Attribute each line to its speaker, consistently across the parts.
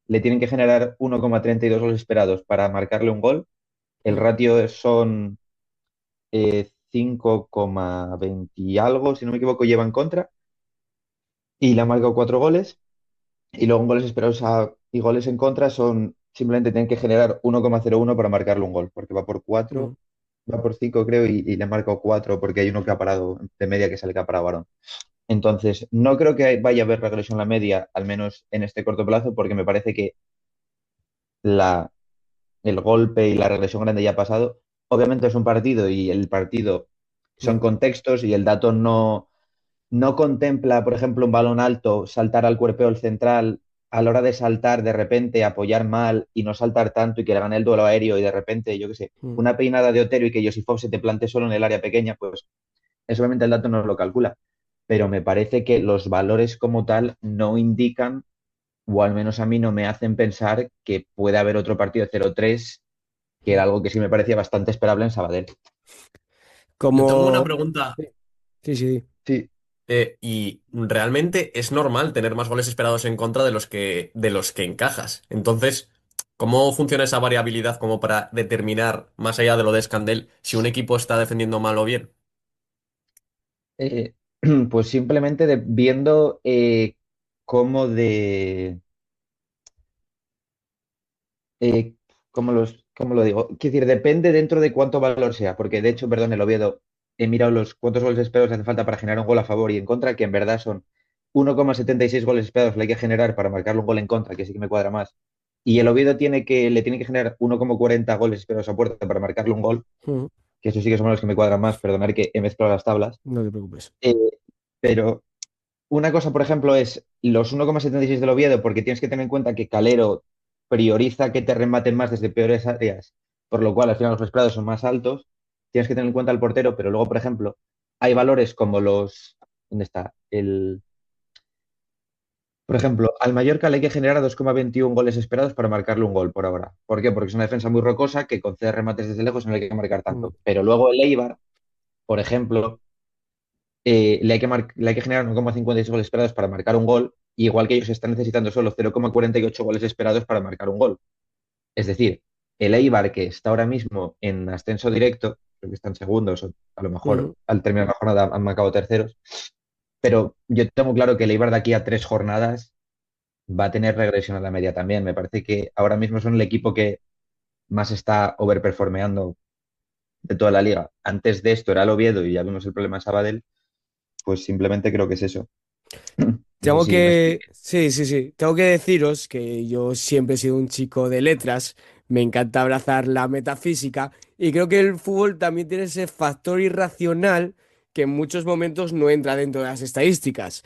Speaker 1: le tienen que generar 1,32 goles esperados para marcarle un gol. El
Speaker 2: Mm,
Speaker 1: ratio son 5,20 y algo, si no me equivoco, lleva en contra. Y le han marcado 4 goles. Y luego en goles esperados y goles en contra son simplemente tienen que generar 1,01 para marcarle un gol, porque va por
Speaker 2: mm.
Speaker 1: 4, va por 5 creo, y le han marcado 4 porque hay uno que ha parado de media que es el que ha parado varón. Entonces, no creo que vaya a haber regresión a la media, al menos en este corto plazo, porque me parece que la, el golpe y la regresión grande ya ha pasado. Obviamente es un partido y el partido son
Speaker 2: Mm.
Speaker 1: contextos y el dato no contempla, por ejemplo, un balón alto, saltar al cuerpeo el central, a la hora de saltar, de repente apoyar mal y no saltar tanto y que le gane el duelo aéreo y de repente, yo qué sé,
Speaker 2: Mm.
Speaker 1: una peinada de Otero y que Josipov se te plante solo en el área pequeña, pues eso obviamente el dato no lo calcula. Pero me parece que los valores como tal no indican, o al menos a mí no me hacen pensar que puede haber otro partido 0-3, que era algo que sí me parecía bastante esperable en Sabadell.
Speaker 3: Yo tengo una
Speaker 2: Como...
Speaker 3: pregunta.
Speaker 2: Sí, sí.
Speaker 1: Sí,
Speaker 3: Y realmente es normal tener más goles esperados en contra de los que encajas. Entonces, ¿cómo funciona esa variabilidad como para determinar, más allá de lo de Scandell, si un equipo está defendiendo mal o bien?
Speaker 1: eh, pues simplemente viendo cómo eh, cómo lo digo, quiero decir, depende dentro de cuánto valor sea, porque de hecho, perdón, el Oviedo, he mirado los cuántos goles esperados hace falta para generar un gol a favor y en contra, que en verdad son 1,76 goles esperados le hay que generar para marcarle un gol en contra, que sí que me cuadra más. Y el Oviedo le tiene que generar 1,40 goles esperados a puerta para marcarle un gol,
Speaker 2: Mm.
Speaker 1: que eso sí que son los que me cuadran más, perdonar que he mezclado las tablas.
Speaker 2: No te preocupes.
Speaker 1: Eh, pero una cosa, por ejemplo, es los 1,76 del Oviedo, porque tienes que tener en cuenta que Calero prioriza que te rematen más desde peores áreas, por lo cual al final los esperados son más altos. Tienes que tener en cuenta el portero, pero luego, por ejemplo, hay valores como los. ¿Dónde está? Por ejemplo, al Mallorca le hay que generar 2,21 goles esperados para marcarle un gol por ahora. ¿Por qué? Porque es una defensa muy rocosa que concede remates desde lejos y no le hay que marcar
Speaker 2: Mm.
Speaker 1: tanto. Pero luego el Eibar, por ejemplo, le hay que generar 1,56 goles esperados para marcar un gol, y igual que ellos están necesitando solo 0,48 goles esperados para marcar un gol. Es decir, el Eibar, que está ahora mismo en ascenso directo, creo que están segundos, o a lo mejor
Speaker 2: Mm.
Speaker 1: al terminar la jornada han marcado terceros, pero yo tengo claro que el Eibar de aquí a 3 jornadas va a tener regresión a la media también. Me parece que ahora mismo son el equipo que más está overperformeando de toda la liga. Antes de esto era el Oviedo y ya vimos el problema en Sabadell, pues simplemente creo que es eso. No sé
Speaker 2: Tengo
Speaker 1: si me
Speaker 2: que,
Speaker 1: expliqué.
Speaker 2: sí, sí, sí, tengo que deciros que yo siempre he sido un chico de letras, me encanta abrazar la metafísica y creo que el fútbol también tiene ese factor irracional que en muchos momentos no entra dentro de las estadísticas.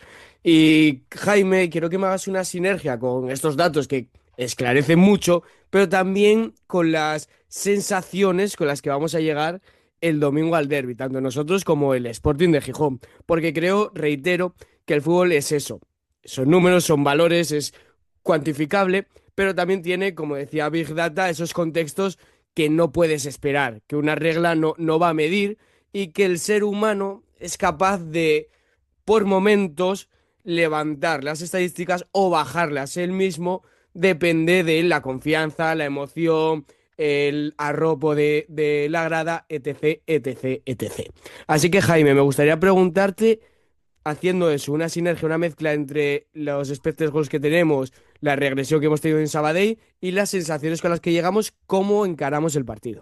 Speaker 2: Y Jaime, quiero que me hagas una sinergia con estos datos que esclarecen mucho, pero también con las sensaciones con las que vamos a llegar el domingo al derbi, tanto nosotros como el Sporting de Gijón, porque creo, reitero, que el fútbol es eso. Son números, son valores, es cuantificable, pero también tiene, como decía Big Data, esos contextos que no puedes esperar, que una regla no va a medir y que el ser humano es capaz de, por momentos, levantar las estadísticas o bajarlas él mismo, depende de la confianza, la emoción, el arropo de la grada, etc, etc, etc. Así que Jaime, me gustaría preguntarte haciendo eso, una sinergia, una mezcla entre los expected goals que tenemos, la regresión que hemos tenido en Sabadell y las sensaciones con las que llegamos, cómo encaramos el partido.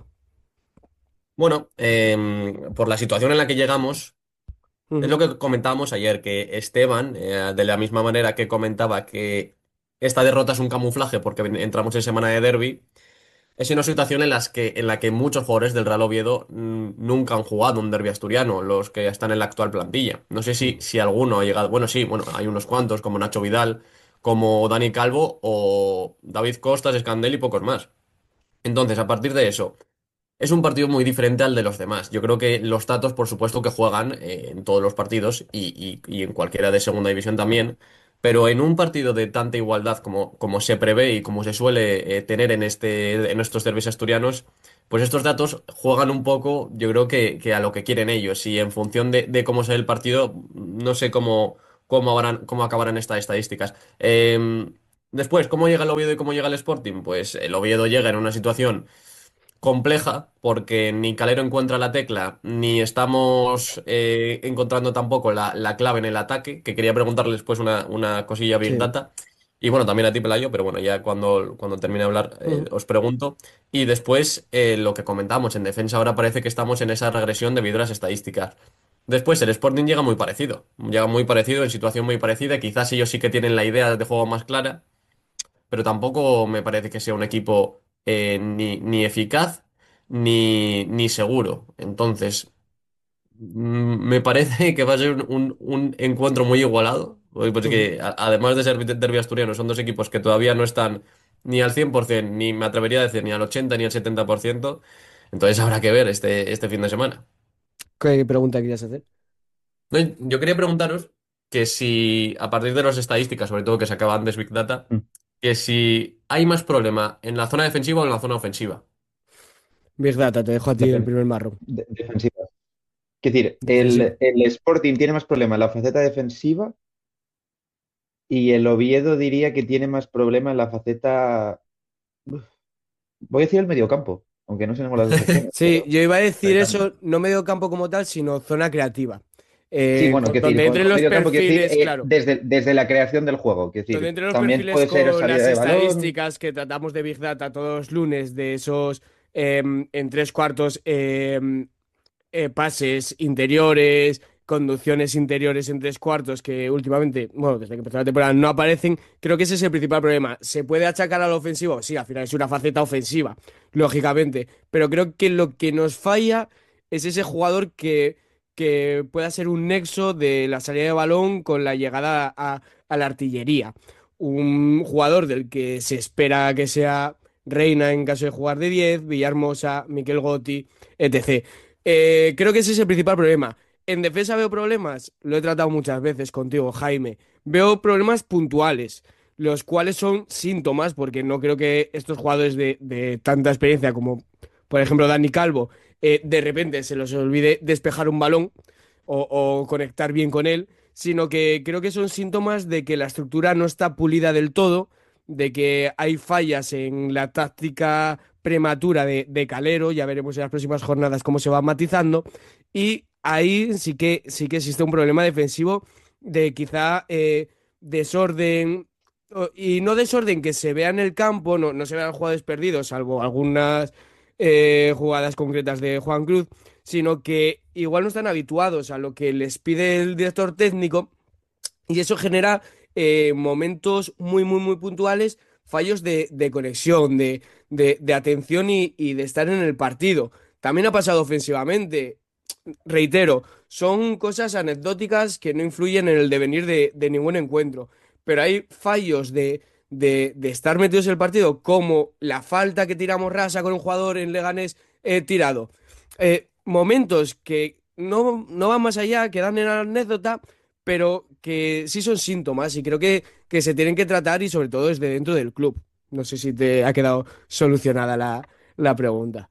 Speaker 3: Bueno, por la situación en la que llegamos, es lo
Speaker 2: Ujú.
Speaker 3: que comentábamos ayer, que Esteban, de la misma manera que comentaba que esta derrota es un camuflaje porque entramos en semana de derbi. Es una situación en la que muchos jugadores del Real Oviedo nunca han jugado un derbi asturiano, los que están en la actual plantilla. No sé si alguno ha llegado. Bueno, sí, bueno, hay unos cuantos, como Nacho Vidal, como Dani Calvo o David Costas, Escandel y pocos más. Entonces, a partir de eso, es un partido muy diferente al de los demás. Yo creo que los Tatos, por supuesto, que juegan en todos los partidos y en cualquiera de segunda división también. Pero en un partido de tanta igualdad como se prevé y como se suele tener en estos derbis asturianos, pues estos datos juegan un poco, yo creo que a lo que quieren ellos. Y en función de cómo sea el partido, no sé cómo acabarán estas estadísticas. Después, ¿cómo llega el Oviedo y cómo llega el Sporting? Pues el Oviedo llega en una situación compleja porque ni Calero encuentra la tecla, ni estamos encontrando tampoco la clave en el ataque, que quería preguntarle después una cosilla a Big
Speaker 2: Sí.
Speaker 3: Data. Y bueno, también a ti, Pelayo, pero bueno, ya cuando termine de hablar
Speaker 2: Ujú.
Speaker 3: os pregunto. Y después lo que comentamos, en defensa ahora parece que estamos en esa regresión debido a las estadísticas. Después el Sporting llega muy parecido, en situación muy parecida, quizás ellos sí que tienen la idea de juego más clara, pero tampoco me parece que sea un equipo ni eficaz ni seguro. Entonces, me parece que va a ser un encuentro muy igualado,
Speaker 2: Ujú.
Speaker 3: porque además de ser derbi asturiano, son dos equipos que todavía no están ni al 100%, ni me atrevería a decir ni al 80 ni al 70%. Entonces habrá que ver este fin de semana.
Speaker 2: ¿Qué pregunta querías hacer?
Speaker 3: No, yo quería preguntaros que si, a partir de las estadísticas, sobre todo que se acaba antes Big Data,
Speaker 1: Mm.
Speaker 3: que si hay más problema en la zona defensiva o en la zona ofensiva.
Speaker 2: Big Data, te dejo a ti el
Speaker 1: Depende.
Speaker 2: primer marrón.
Speaker 1: Defensivas. Es decir,
Speaker 2: Defensiva.
Speaker 1: el Sporting tiene más problema en la faceta defensiva y el Oviedo diría que tiene más problema en la faceta. Uf, voy a decir el mediocampo, aunque no sé ninguna de las dos opciones,
Speaker 2: Sí,
Speaker 1: pero
Speaker 2: yo iba a decir
Speaker 1: venga.
Speaker 2: eso, no medio campo como tal, sino zona creativa.
Speaker 1: Sí, bueno, quiero decir,
Speaker 2: Donde entren
Speaker 1: con
Speaker 2: los
Speaker 1: mediocampo quiero decir
Speaker 2: perfiles, claro,
Speaker 1: desde la creación del juego, quiero
Speaker 2: donde
Speaker 1: decir,
Speaker 2: entren los
Speaker 1: también
Speaker 2: perfiles
Speaker 1: puede ser
Speaker 2: con
Speaker 1: salida
Speaker 2: las
Speaker 1: de balón.
Speaker 2: estadísticas que tratamos de Big Data todos los lunes, de esos en tres cuartos pases interiores, conducciones interiores en tres cuartos que últimamente, bueno, desde que empezó la temporada no aparecen, creo que ese es el principal problema. ¿Se puede achacar al ofensivo? Sí, al final es una faceta ofensiva, lógicamente, pero creo que lo que nos falla es ese jugador que pueda ser un nexo de la salida de balón con la llegada a la artillería. Un jugador del que se espera que sea Reina en caso de jugar de 10, Villahermosa, Miquel Gotti, etc. Creo que ese es el principal problema. En defensa veo problemas, lo he tratado muchas veces contigo, Jaime. Veo problemas puntuales, los cuales son síntomas, porque no creo que estos jugadores de tanta experiencia como, por ejemplo, Dani Calvo, de repente se los olvide despejar un balón o conectar bien con él, sino que creo que son síntomas de que la estructura no está pulida del todo, de que hay fallas en la táctica prematura de Calero, ya veremos en las próximas jornadas cómo se va matizando, y ahí sí que existe un problema defensivo de quizá desorden, y no desorden que se vea en el campo, no se vean jugadores perdidos, salvo algunas jugadas concretas de Juan Cruz, sino que igual no están habituados a lo que les pide el director técnico y eso genera momentos muy, muy, muy puntuales, fallos de conexión, de atención y de estar en el partido. También ha pasado ofensivamente, reitero, son cosas anecdóticas que no influyen en el devenir de ningún encuentro, pero hay fallos de estar metidos en el partido, como la falta que tiramos rasa con un jugador en Leganés tirado. Momentos que no van más allá, que dan en la anécdota, pero que sí son síntomas y creo que se tienen que tratar y sobre todo desde dentro del club. No sé si te ha quedado solucionada la pregunta.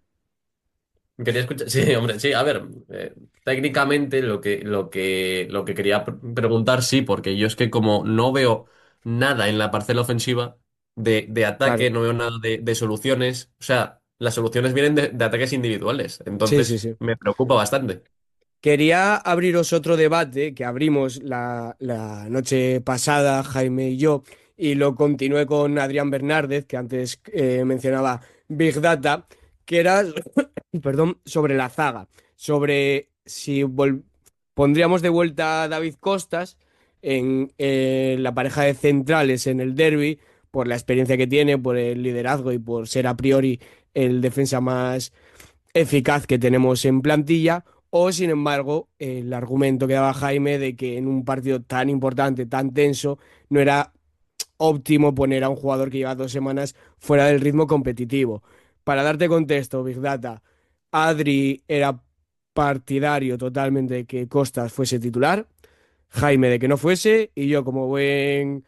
Speaker 3: Quería escuchar. Sí, hombre, sí, a ver, técnicamente lo que quería preguntar, sí, porque yo es que como no veo nada en la parcela ofensiva de
Speaker 2: Claro,
Speaker 3: ataque, no veo nada de soluciones, o sea, las soluciones vienen de ataques individuales,
Speaker 2: sí, sí,
Speaker 3: entonces
Speaker 2: sí.
Speaker 3: me preocupa bastante.
Speaker 2: Quería abriros otro debate que abrimos la noche pasada, Jaime y yo, y lo continué con Adrián Bernárdez, que antes mencionaba Big Data, que era, perdón, sobre la zaga, sobre si pondríamos de vuelta a David Costas en la pareja de centrales en el derby, por la experiencia que tiene, por el liderazgo y por ser a priori el defensa más eficaz que tenemos en plantilla, o sin embargo, el argumento que daba Jaime de que en un partido tan importante, tan tenso, no era óptimo poner a un jugador que lleva 2 semanas fuera del ritmo competitivo. Para darte contexto, Big Data, Adri era partidario totalmente de que Costas fuese titular, Jaime de que no fuese, y yo como buen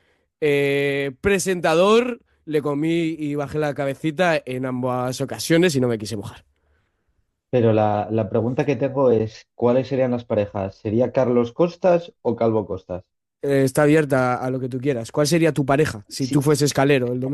Speaker 2: presentador le comí y bajé la cabecita en ambas ocasiones y no me quise mojar.
Speaker 1: Pero la pregunta que tengo es, ¿cuáles serían las parejas? ¿Sería Carlos Costas o Calvo Costas?
Speaker 2: Está abierta a lo que tú quieras. ¿Cuál sería tu pareja si tú
Speaker 1: Sí,
Speaker 2: fueses calero el domingo?